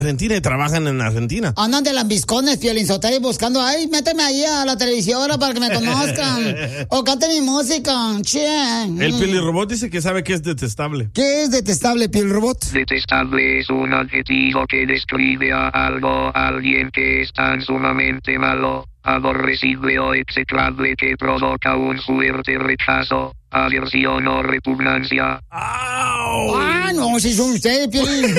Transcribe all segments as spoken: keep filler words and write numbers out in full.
Argentina y trabajan en Argentina. Andan de lambiscones, Piolín Sotelo, buscando, ay, méteme ahí a la televisora para que me conozcan. O cante mi música. Che. El Piolirobot dice que sabe que es detestable. ¿Qué es detestable, Piolirobot? Detestable es un adjetivo que describe a algo, a alguien que es tan sumamente malo, aborrecible o execrable que provoca un fuerte rechazo, aversión o repugnancia. ¡Au! Ah, no, si son ustedes, Piolín.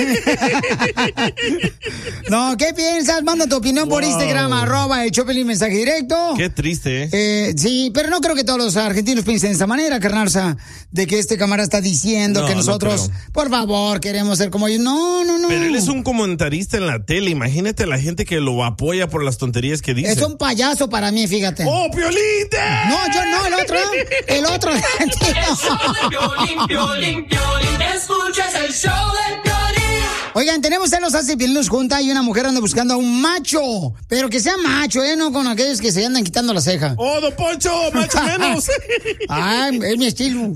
No, ¿qué piensas? Manda tu opinión wow. por Instagram, arroba el Chopelín, mensaje directo. Qué triste, ¿eh? ¿eh? Sí, pero no creo que todos los argentinos piensen de esa manera, carnalza, de que este camarada está diciendo no, que nosotros, no por favor, queremos ser como ellos. No, no, no. Pero él es un comentarista en la tele. Imagínate la gente que lo apoya por las tonterías que dice. Es un payaso para mí, fíjate. ¡Oh, Piolín! No, yo no, el otro. El otro. Piolín, Piolín, Piolín, escuchas el show de Piolín. Oigan, tenemos a los hace Piolín nos junta y una mujer anda buscando a un macho, pero que sea macho, ¿eh? No con aquellos que se andan quitando la ceja. ¡Oh, don Poncho! ¡Macho menos! ¡Ay, es mi estilo!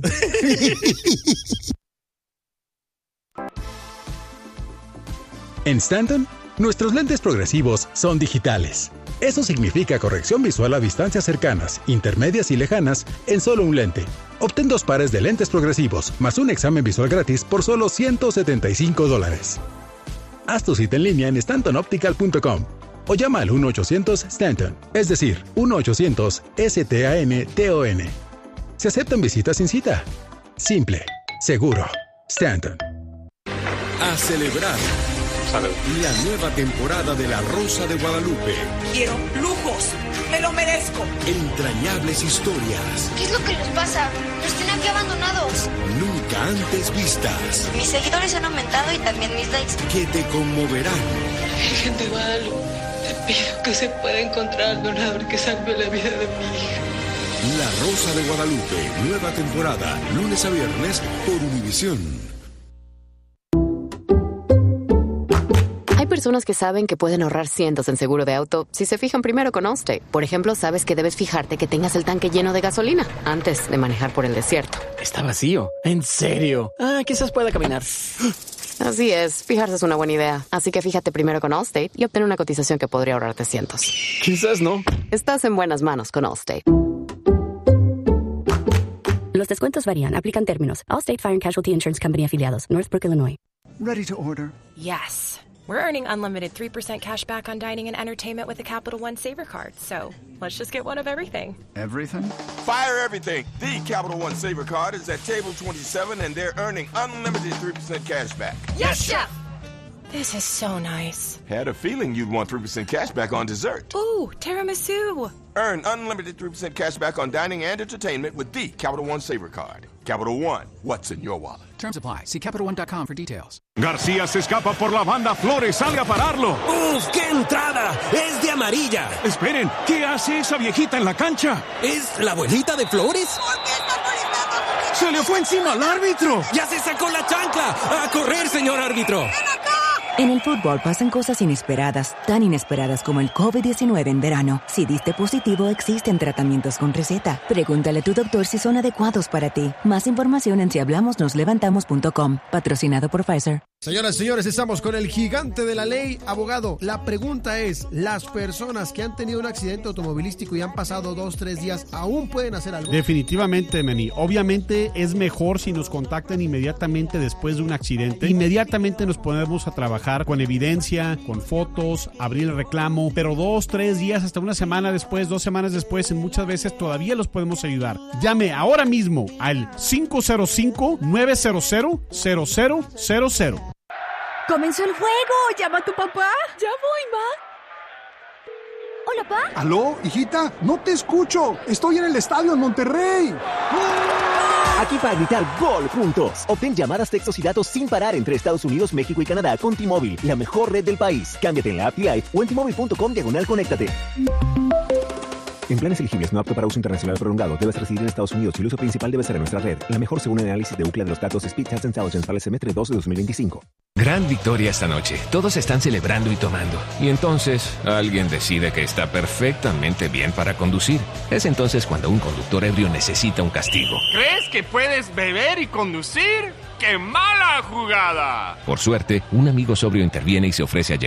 En Stanton, nuestros lentes progresivos son digitales. Eso significa corrección visual a distancias cercanas, intermedias y lejanas en solo un lente. Obtén dos pares de lentes progresivos más un examen visual gratis por solo ciento setenta y cinco dólares. Haz tu cita en línea en stanton optical punto com o llama al uno ochocientos Stanton, es decir, uno ochocientos S T A N T O N. Se aceptan visitas sin cita. Simple, seguro. Stanton. A celebrar. Salud. La nueva temporada de La Rosa de Guadalupe. Quiero lujos, me lo merezco. Entrañables historias. ¿Qué es lo que nos pasa? Nos tienen aquí abandonados. Nunca antes vistas. Mis seguidores han aumentado y también mis likes. Que te conmoverán. Virgen de Guadalupe, te pido que se pueda encontrar al donador que salve la vida de mi hija. La Rosa de Guadalupe, nueva temporada, lunes a viernes por Univisión. Hay personas que saben que pueden ahorrar cientos en seguro de auto si se fijan primero con Allstate. Por ejemplo, sabes que debes fijarte que tengas el tanque lleno de gasolina antes de manejar por el desierto. Está vacío. ¿En serio? Ah, quizás pueda caminar. Así es, fijarse es una buena idea. Así que fíjate primero con Allstate y obtén una cotización que podría ahorrarte cientos. Quizás no. Estás en buenas manos con Allstate. Los descuentos varían. Aplican términos. Allstate Fire and Casualty Insurance Company afiliados. Northbrook, Illinois. Ready to order. Yes. We're earning unlimited three percent cash back on dining and entertainment with the Capital One Saver Card. So let's just get one of everything. Everything? Fire everything. The Capital One Saver Card is at table twenty-seven and they're earning unlimited three percent cash back. Yes, Chef! This is so nice. Had a feeling you'd want three percent cash back on dessert. Ooh, tiramisu. Earn unlimited three percent cash back on dining and entertainment with the Capital One Saver Card. Capital One, what's in your wallet? Terms apply. See Capital One dot com for details. García se escapa por la banda. Flores sale a pararlo. ¡Uf, qué entrada! ¡Es de amarilla! Esperen, ¿qué hace esa viejita en la cancha? ¿Es la abuelita de Flores? ¿Por qué está molestando? ¡Se le fue encima al árbitro! ¡Ya se sacó la chancla! ¡A correr, señor árbitro! ¡Ven acá! En el fútbol pasan cosas inesperadas, tan inesperadas como el COVID diecinueve en verano. Si diste positivo, existen tratamientos con receta. Pregúntale a tu doctor si son adecuados para ti. Más información en si hablamos nos levantamos punto com. Patrocinado por Pfizer. Señoras y señores, estamos con el gigante de la ley, abogado. La pregunta es, ¿las personas que han tenido un accidente automovilístico y han pasado dos, tres días, aún pueden hacer algo? Definitivamente, Manny. Obviamente es mejor si nos contactan inmediatamente después de un accidente. Inmediatamente nos ponemos a trabajar con evidencia, con fotos, abrir el reclamo, pero dos, tres días, hasta una semana después, dos semanas después, en muchas veces todavía los podemos ayudar. Llame ahora mismo al cinco cero cinco, nueve cero cero, cero cero cero cero. ¡Comenzó el juego! ¡Llama a tu papá! ¡Ya voy, ma! ¿Hola, pa? ¿Aló, hijita? No te escucho. Estoy en el estadio en Monterrey. Aquí para gritar gol juntos. Obtén llamadas, textos y datos sin parar entre Estados Unidos, México y Canadá con T-Mobile, la mejor red del país. Cámbiate en la app T-Life o en T-Mobile punto com diagonal conéctate. En planes elegibles no apto para uso internacional prolongado, debes residir en Estados Unidos y el uso principal debe ser en nuestra red. La mejor según el análisis de Ookla de los datos Speedtest Intelligence para el semestre dos de dos mil veinticinco. Gran victoria esta noche. Todos están celebrando y tomando. Y entonces, alguien decide que está perfectamente bien para conducir. Es entonces cuando un conductor ebrio necesita un castigo. ¿Crees que puedes beber y conducir? ¡Qué mala jugada! Por suerte, un amigo sobrio interviene y se ofrece a